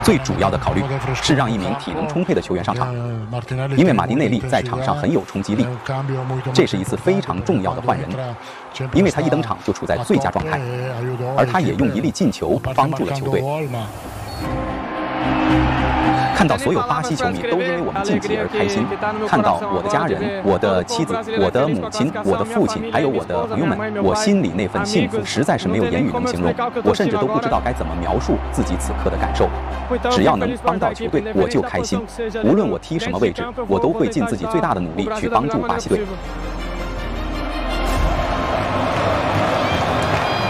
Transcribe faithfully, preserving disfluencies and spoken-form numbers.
最主要的考虑是让一名体能充沛的球员上场，因为马丁内利在场上很有冲击力，这是一次非常重要的换人，因为他一登场就处在最佳状态，而他也用一粒进球帮助了球队。看到所有巴西球迷都因为我们晋级而开心，看到我的家人、我的妻子、我的母亲、我的父亲，还有我的朋友们，我心里那份幸福实在是没有言语能形容，我甚至都不知道该怎么描述自己此刻的感受。只要能帮到球队，我就开心。无论我踢什么位置，我都会尽自己最大的努力去帮助巴西队。